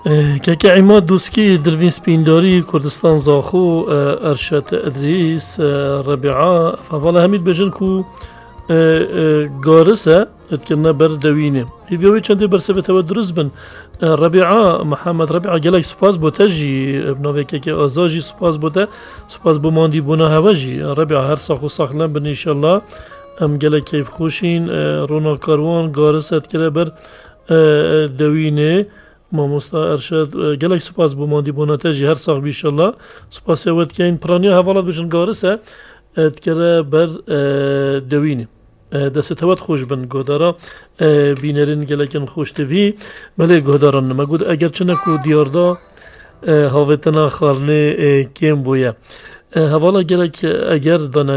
که عماد دوسکی دروین سپینداری کردستان زاخو ارشاد ادریس ربیعه فوالا همید بجن کو گارسه اتکنا بر دوینه هیوی چنده برسه و درست بن ربیعه محمد ربیعه گلک سپاس بوده جی ابناوی که آزاجی سپاس بوده سپاس بماندی بنا هوا جی ربیعه هر ساخو ساخلن بن انشالله ام گلک کیف خوشین رونا کاروان گارسه اتکره بر دوینه ماموستا ارشاد گلک سپاس بماندی بنا تجی هر ساخ بیشالله سپاس یوت که این پرانیا حوالات بجن گارسه اتکره بر دوینه دست توات خوش بن گودارا بینرین گلکن خوش توی ملی گوداران نما گود اگر چنکو دیاردا هاوتنا خالنه کم بویا حوالا گلک اگر دانه